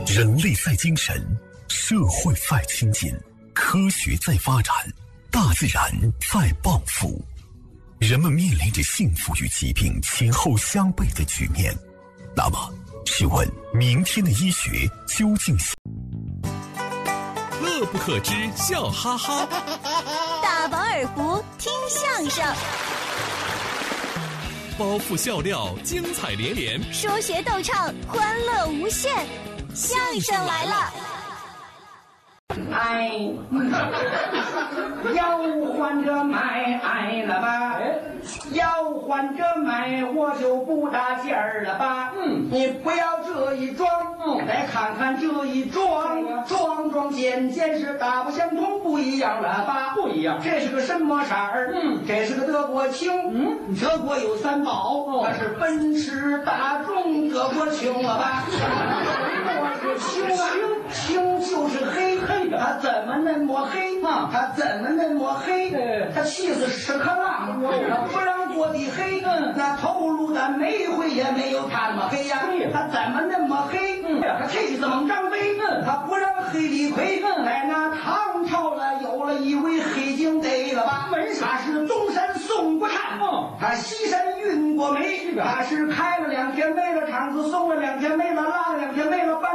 人类在精神，社会在亲近，科学在发展，大自然在报复。人们面临着幸福与疾病前后相悖的局面。那么，试问明天的医学究竟？ 乐不可支，笑哈哈。 大饱耳福，听相声。 包袱笑料，精彩连连； 说学逗唱，欢乐无限。相声来了！ 哎，要换着买了吧？要换着买，我就不搭劲儿了吧？你不要这一装，再看看这一装，装件是大不相同，不一样了吧？不一样，这是个什么色儿？这是个德国青。德国有三宝，那是奔驰、大众、德国青了吧？青就是黑的，它怎么那么黑？它怎么那么黑？它气死屎壳郎，不让过的黑。那头颅的煤灰也没有它那么黑呀。它怎么那么黑？它气死猛张飞，它不让黑李逵。在那唐朝了，有了一位黑警逮了吧？他是东山宋国汉，他西山运过煤，他是开了2天没了，厂子送了2天没了，拉了2天没了。